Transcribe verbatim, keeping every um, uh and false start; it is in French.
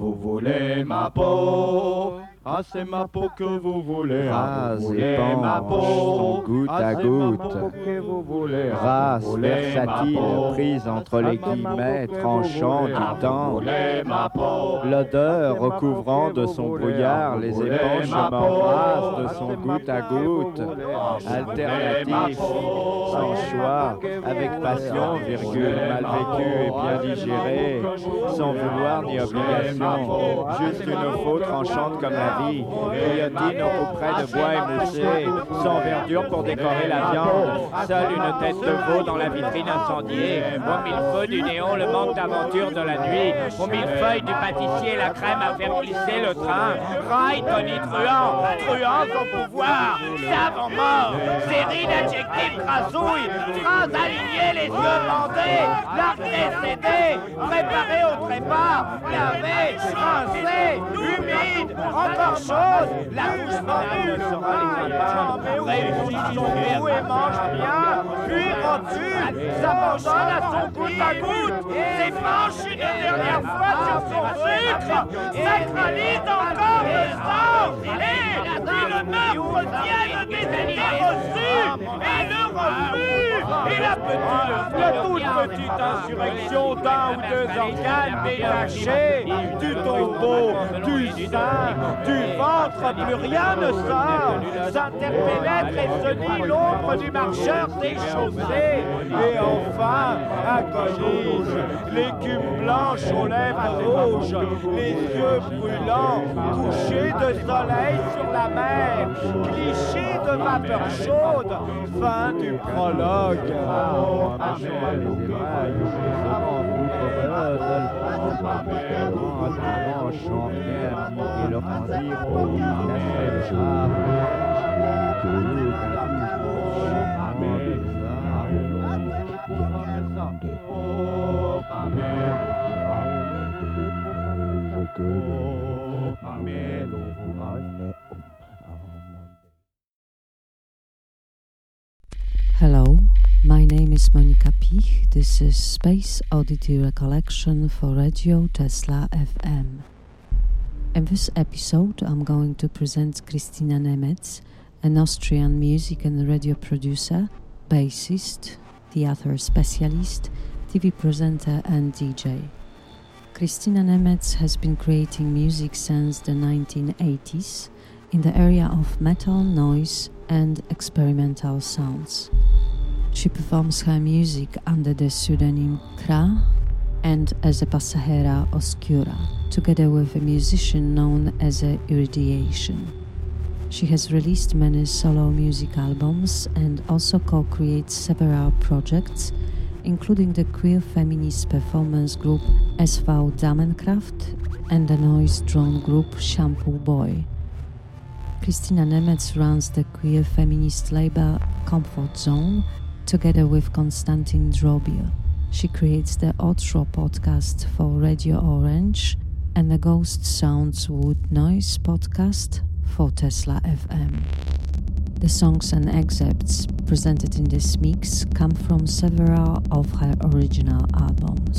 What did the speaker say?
vous voulez ma peau. Ah, c'est ma peau que vous voulez. Ah, vous voulez ma peau. Goutte ah, à c'est goutte. ma peau que vous voulez. Race vous voulez versatile, ma peau. prise entre Ah, les c'est ma guillemets peau que tranchants vous voulez. Ah, du vous temps. voulez ma peau. L'odeur Ah, c'est ma recouvrant peau que de vous son voulez. brouillard Ah, les vous voulez éponges ma peau. m'embrassent de Ah, son c'est ma goutte à peau que vous goutte. voulez. Ah, vous voulez ma Alternatif, peau. sans choix, avec passion, virgule, mal vécu et bien digéré, sans vouloir ni obligation, juste une faute tranchante comme la vie, guillotine auprès de bois émoussé, sans verdure pour décorer la viande, seule une tête de veau dans la vitrine incendiée, au millefeuille du néon, le manque d'aventure de la nuit, au millefeuille du pâtissier, la crème à faire glisser le train, raille Tony Truant, truand son pouvoir, savant mort, série d'adjectifs crasouilles, phrases alignées, les yeux bandés, l'art précédé, préparé au trépas, lavé, rincé, humide, encore chaude, la bouche mordue sera les impôts, réussit son goût et mange bien, puis rotule, s'abandonne à son goutte à goutte, s'épanche une dernière fois sur son sucre, sacralise encore le sang, et une meurtre tienne des ennemis reçus, et le refus, et la petite, la toute petite insurrection d'un ou deux organes détachés, du tombeau, du sein, du ventre, plus rien ne sort, s'interpénètre et se dit l'ombre du marcheur déchaussé, et enfin agonise, l'écume blanche aux lèvres rouges, les yeux brûlants, couchés de soleil sur la mer, clichés de vapeur chaude, fin du prologue. Hello, my name is Monika Pich. This is Space Oddity Recollection for Radio Tesla F M. In this episode, I'm going to present Christina Nemetz, an Austrian music and radio producer, bassist, theater specialist, T V presenter and D J. Christina Nemetz has been creating music since the nineteen eighties in the area of metal, noise and experimental sounds. She performs her music under the pseudonym Kra and as a Passajera Oscura, together with a musician known as a Irradiation. She has released many solo music albums and also co-creates several projects, including the queer feminist performance group S V Damenkraft and the noise drone group Shampoo Boy. Christina Nemetz runs the queer feminist label Comfort Zone together with Konstantin Drobio. She creates the Outro podcast for Radio Orange and the Ghost Sounds Wood Noise podcast for Tesla F M. The songs and excerpts presented in this mix come from several of her original albums.